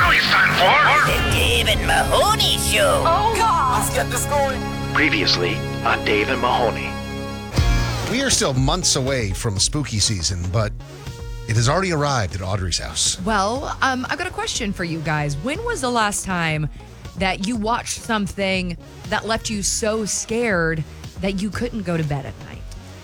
Now it's time for The Dave and Mahoney Show. Oh, God. Let's get this going. Previously on Dave and Mahoney. We are still months away from spooky season, but it has already arrived at Audrey's house. Well, I've got a question for you guys. When was the last time that you watched something that left you so scared that you couldn't go to bed at night?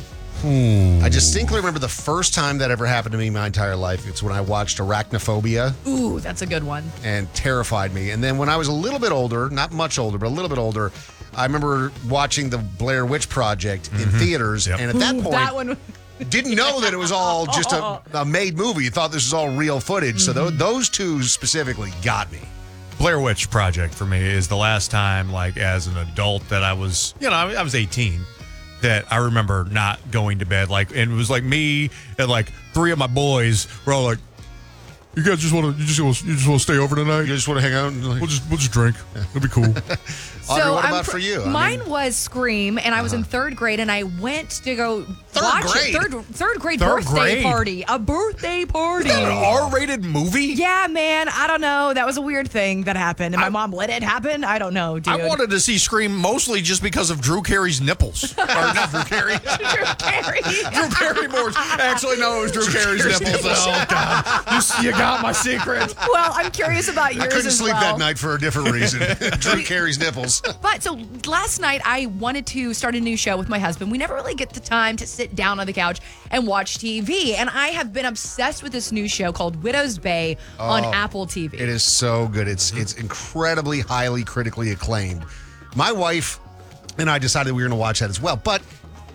I distinctly remember the first time that ever happened to me in my entire life. It's when I watched Arachnophobia Ooh, that's a good one. and terrified me. And then when I was a little bit older, not much older, but a little bit older, I remember watching the Blair Witch Project in theaters. Yep. And at that Ooh, point, that one. didn't know that it was all just a made movie. You thought this was all real footage. So those two specifically got me. Blair Witch Project for me is the last time, like, as an adult that I was, I was 18, that I remember not going to bed. Like, and it was like me and like three of my boys were all like, "You guys just want to stay over tonight? You just want to hang out and We'll just drink. It'll be cool." Audrey, what about for you? Mine was Scream, and I was in third grade, and I went to go watch grade? it. Third grade Third birthday grade? party. A birthday party. An R-rated movie? Yeah, man. I don't know. That was a weird thing that happened, and my mom let it happen. I don't know, dude. I wanted to see Scream mostly just because of Drew Carey's nipples. Or not Drew Carey. Drew Carey. Drew Barrymore's. Actually, no, it was Drew Carey's nipples. Oh, God. You got my secret. Well, I'm curious about yours I couldn't as sleep well. that night for a different reason. Drew Carey's nipples. But so last night I wanted to start a new show with my husband. We never really get the time to sit down on the couch and watch TV. And I have been obsessed with this new show called Widow's Bay on Apple TV. It is so good. It's incredibly highly critically acclaimed. My wife and I decided we were going to watch that as well. But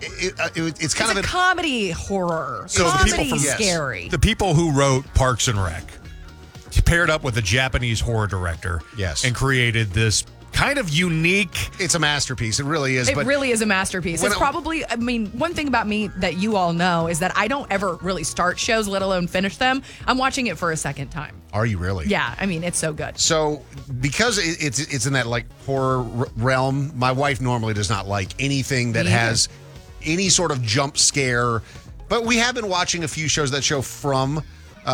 it's kind It's of a comedy horror. So the comedy people from- Yes. scary. The people who wrote Parks and Rec paired up with a Japanese horror director. Yes. And created this kind of unique. It's a masterpiece. It really is. It but really is a masterpiece. when It's probably, one thing about me that you all know is that I don't ever really start shows, let alone finish them. I'm watching it for a second time. Are you really? Yeah, it's so good. So because it's in that like horror realm, my wife normally does not like anything that Me either. has any sort of jump scare. But we have been watching a few shows. That show From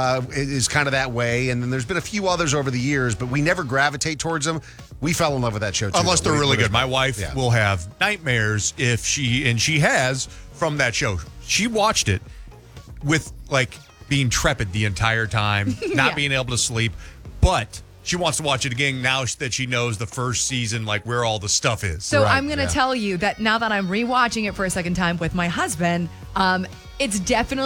is kind of that way, and then there's been a few others over the years, but we never gravitate towards them. We fell in love with that show too. Unless they're though. really We- good. My wife Yeah. will have nightmares if she has from that show. She watched it with like being trepid the entire time, not Yeah. being able to sleep, but she wants to watch it again now that she knows the first season, like where all the stuff is. So Right, I'm going to yeah. tell you that now that I'm rewatching it for a second time with my husband, it's definitely